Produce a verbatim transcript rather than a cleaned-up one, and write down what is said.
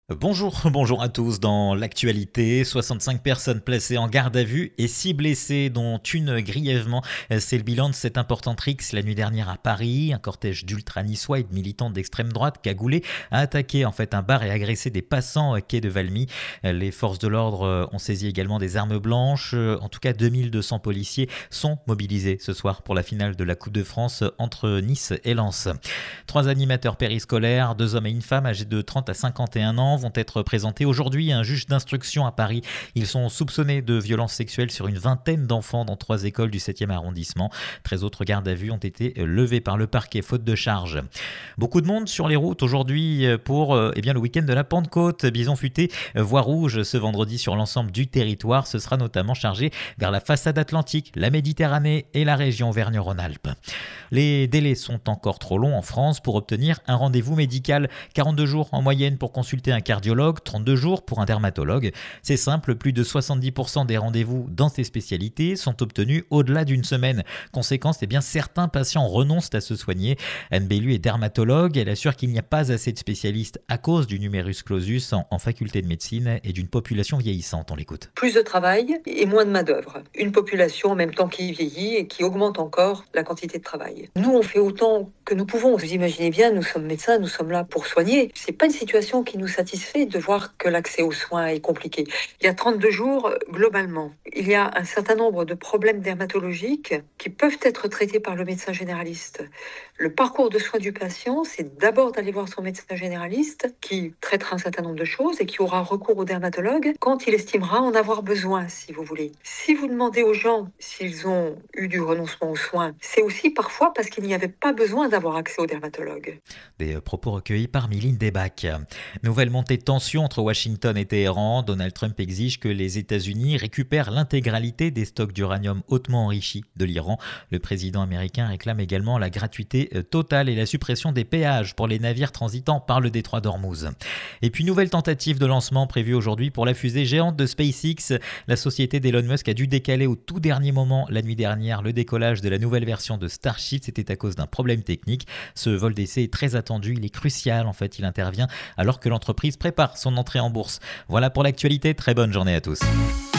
Bonjour, bonjour à tous. Dans l'actualité, soixante-cinq personnes placées en garde à vue et six blessés, dont une grièvement. C'est le bilan de cette importante rixe la nuit dernière à Paris. Un cortège d'ultra-niçois et de militants d'extrême droite cagoulés a attaqué en fait un bar et agressé des passants quai de Valmy. Les forces de l'ordre ont saisi également des armes blanches. En tout cas, deux mille deux cents policiers sont mobilisés ce soir pour la finale de la Coupe de France entre Nice et Lens. Trois animateurs périscolaires, deux hommes et une femme âgés de trente à cinquante et un ans, vont être présentés aujourd'hui à un juge d'instruction à Paris. Ils sont soupçonnés de violences sexuelles sur une vingtaine d'enfants dans trois écoles du septième arrondissement. treize autres gardes à vue ont été levés par le parquet faute de charge. Beaucoup de monde sur les routes aujourd'hui pour eh bien, le week-end de la Pentecôte. Bison futé, voie rouge ce vendredi sur l'ensemble du territoire. Ce sera notamment chargé vers la façade atlantique, la Méditerranée et la région Auvergne-Rhône-Alpes. Les délais sont encore trop longs en France pour obtenir un rendez-vous médical. quarante-deux jours en moyenne pour consulter un cardiologue, trente-deux jours pour un dermatologue. C'est simple, plus de soixante-dix pour cent des rendez-vous dans ces spécialités sont obtenus au-delà d'une semaine. Conséquence, eh bien, certains patients renoncent à se soigner. Anne Bellu est dermatologue. Elle assure qu'il n'y a pas assez de spécialistes à cause du numerus clausus en, en faculté de médecine et d'une population vieillissante. On l'écoute. Plus de travail et moins de main-d'œuvre. Une population en même temps qui vieillit et qui augmente encore la quantité de travail. Nous, on fait autant que nous pouvons. Vous imaginez bien, nous sommes médecins, nous sommes là pour soigner. C'est pas une situation qui nous satisfait de voir que l'accès aux soins est compliqué. Il y a trente-deux jours, globalement, il y a un certain nombre de problèmes dermatologiques qui peuvent être traités par le médecin généraliste. Le parcours de soins du patient, c'est d'abord d'aller voir son médecin généraliste qui traitera un certain nombre de choses et qui aura recours au dermatologue quand il estimera en avoir besoin, si vous voulez. Si vous demandez aux gens s'ils ont eu du renoncement aux soins, c'est aussi parfois parce qu'il n'y avait pas besoin d'avoir accès au dermatologue. Des propos recueillis par Mylène Debac. Nouvelle montée de tension entre Washington et Téhéran. Donald Trump exige que les États-Unis récupèrent l'intégralité des stocks d'uranium hautement enrichi de l'Iran. Le président américain réclame également la gratuité totale et la suppression des péages pour les navires transitant par le détroit d'Ormuz. Et puis nouvelle tentative de lancement prévue aujourd'hui pour la fusée géante de SpaceX. La société d'Elon Musk a dû décaler au tout dernier moment la nuit dernière le décollage de la nouvelle version de Starship. C'était à cause d'un problème technique. Ce vol d'essai est très attendu, il est crucial en fait, il intervient alors que l'entreprise prépare son entrée en bourse. Voilà pour l'actualité, très bonne journée à tous.